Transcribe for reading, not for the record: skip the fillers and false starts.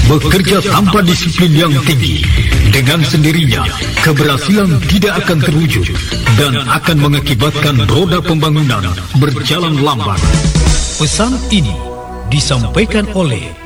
bekerja tanpa disiplin yang tinggi, dengan sendirinya keberhasilan tidak akan terwujud dan akan mengakibatkan roda pembangunan berjalan lambat. Pesan ini disampaikan oleh